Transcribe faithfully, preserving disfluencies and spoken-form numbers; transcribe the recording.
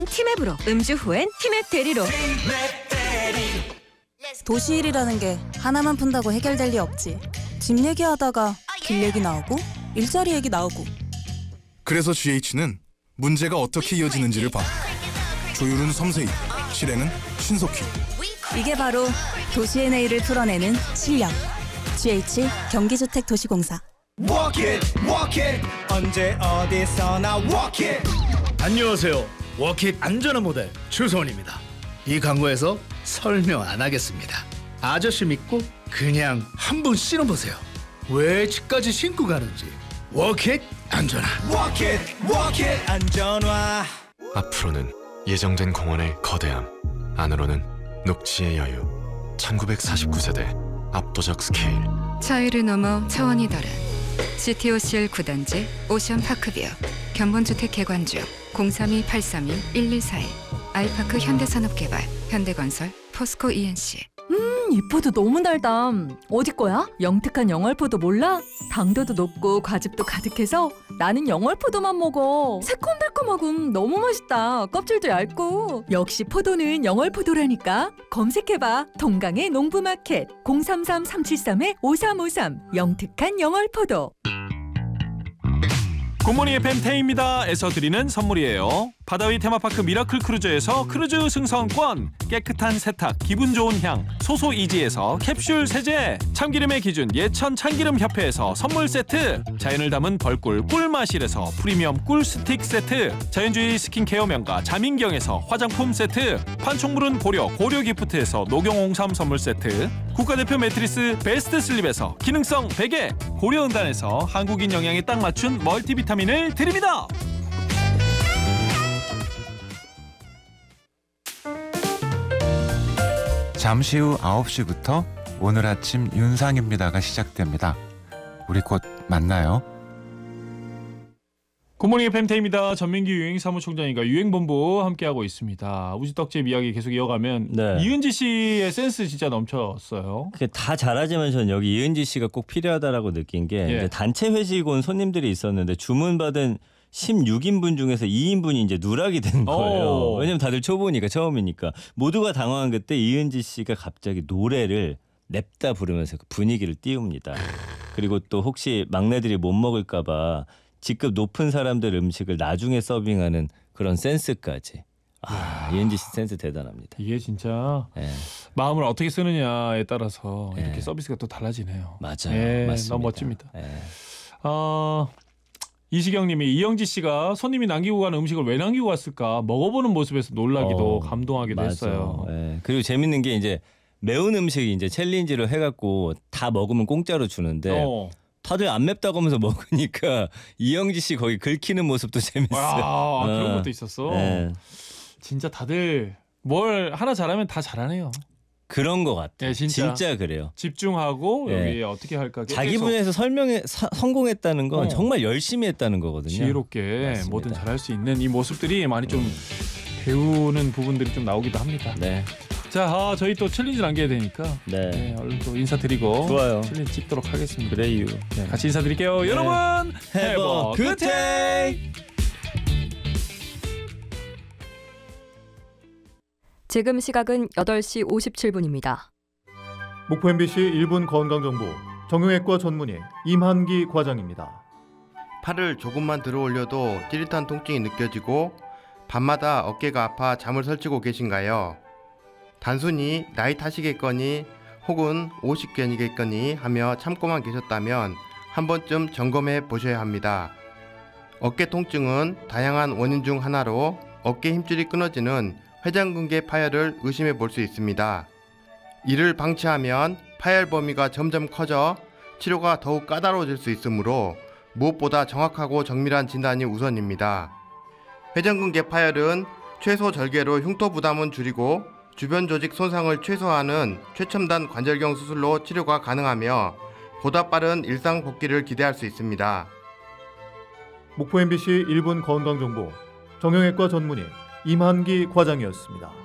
티맵으로 음주 후엔 티맵 대리로. 도시일이라는 게 하나만 푼다고 해결될 리 없지. 집 얘기하다가 길 얘기 나오고 일자리 얘기 나오고. 그래서 지에이치는 문제가 어떻게 이어지는지를 봐. 조율은 섬세히, 실행은 신속히. 이게 바로 도시의 내일을 풀어내는 실력. 지에이치 경기주택도시공사. Walk it, walk it. 언제 어디서나 walk it. 안녕하세요. 워킷 안전한 모델 추소원입니다. 이 광고에서 설명 안 하겠습니다. 아저씨 믿고 그냥 한번 신어보세요. 왜 집까지 신고 가는지. 워킷 안전화. Walk it, walk it. 안전화. 앞으로는 예정된 공원의 거대함, 안으로는 녹지의 여유. 천구백사십구 세대 압도적 스케일. 차이를 넘어 차원이 다른 씨티오씨엘 구 단지 오션파크뷰 견본주택 개관주 공삼이 팔삼이 일일사일 아이파크 현대산업개발 현대건설 포스코 이엔씨. 음, 이 포도 너무 달다. 어디 거야? 영특한 영월포도 몰라? 당도도 높고 과즙도 가득해서 나는 영월포도만 먹어. 새콤달콤하고 너무 맛있다. 껍질도 얇고. 역시 포도는 영월포도라니까. 검색해봐. 동강의 농부마켓 공삼삼 삼칠삼 오삼오삼 영특한 영월포도. 굿모닝 에프엠 태희입니다에서 드리는 선물이에요. 바다위 테마파크 미라클 크루즈에서 크루즈 승선권, 깨끗한 세탁, 기분 좋은 향, 소소이지에서 캡슐 세제, 참기름의 기준 예천 참기름 협회에서 선물 세트, 자연을 담은 벌꿀 꿀마실에서 프리미엄 꿀 스틱 세트, 자연주의 스킨케어 명가 자민경에서 화장품 세트, 판촉물은 고려 고려 기프트에서 녹용홍삼 선물 세트, 국가대표 매트리스 베스트 슬립에서 기능성 베개, 고려은단에서 한국인 영양에 딱 맞춘 멀티비타민을 드립니다. 잠시 후 아홉 시부터 오늘 아침 윤상입니다가 시작됩니다. 우리 곧 만나요. 굿모닝 에프엠 태희입니다. 전민기 유행사무총장님과 유행본부 함께하고 있습니다. 우주떡집 이야기 계속 이어가면 네. 이은지 씨의 센스 진짜 넘쳤어요. 다 잘하지만 전 여기 이은지 씨가 꼭 필요하다라고 느낀 게 예. 이제 단체 회식 온 손님들이 있었는데 주문받은 십육 인분 중에서 이 인분이 이제 누락이 된 거예요. 오. 왜냐면 다들 초보니까 처음이니까 모두가 당황한 그때 이은지 씨가 갑자기 노래를 냅다 부르면서 그 분위기를 띄웁니다. 그리고 또 혹시 막내들이 못 먹을까 봐 직급 높은 사람들 음식을 나중에 서빙하는 그런 센스까지. 아, 이은지 씨 센스 대단합니다. 이게 진짜 예. 마음을 어떻게 쓰느냐에 따라서 예. 이렇게 서비스가 또 달라지네요. 맞아요. 예, 맞습니다. 너무 멋집니다. 예. 어, 이시경님이 이영지 씨가 손님이 남기고 가는 음식을 왜 남기고 갔을까 먹어보는 모습에서 놀라기도 어, 감동하기도 맞아. 했어요. 예. 그리고 재밌는 게 이제 매운 음식이 이제 챌린지로 해갖고 다 먹으면 공짜로 주는데 어. 다들 안 맵다고 하면서 먹으니까 이영지 씨 거기 긁히는 모습도 재밌어요. 아, 그런 어. 것도 있었어. 예. 진짜 다들 뭘 하나 잘하면 다 잘하네요. 그런 것 같아요. 예, 진짜. 진짜 그래요. 집중하고 예. 여기에 어떻게 할까 자기 계속 분야에서 설명에 사, 성공했다는 건 어. 정말 열심히 했다는 거거든요. 지혜롭게 맞습니다. 뭐든 잘할 수 있는 이 모습들이 많이 좀 배우는 부분들이 좀 나오기도 합니다. 네. 자, 아, 저희 또 챌린지 남겨야 되니까 네. 네, 얼른 또 인사드리고 좋아요. 챌린지 찍도록 하겠습니다. 그래요. 네, 같이 인사드릴게요. 네. 여러분, Have a good day. 지금 시각은 여덟 시 오십칠 분입니다. 목포 엠비씨 일 분 건강정보 정형외과 전문의 임한기 과장입니다. 팔을 조금만 들어 올려도 찌릿한 통증이 느껴지고 밤마다 어깨가 아파 잠을 설치고 계신가요? 단순히 나이 탓이겠거니 혹은 오십견이겠거니 하며 참고만 계셨다면 한 번쯤 점검해 보셔야 합니다. 어깨 통증은 다양한 원인 중 하나로 어깨 힘줄이 끊어지는 회전근개 파열을 의심해 볼 수 있습니다. 이를 방치하면 파열 범위가 점점 커져 치료가 더욱 까다로워질 수 있으므로 무엇보다 정확하고 정밀한 진단이 우선입니다. 회전근개 파열은 최소 절개로 흉터 부담은 줄이고 주변 조직 손상을 최소화하는 최첨단 관절경 수술로 치료가 가능하며 보다 빠른 일상 복귀를 기대할 수 있습니다. 목포 엠비씨 일 분 건강정보 정형외과 전문의 임한기 과장이었습니다.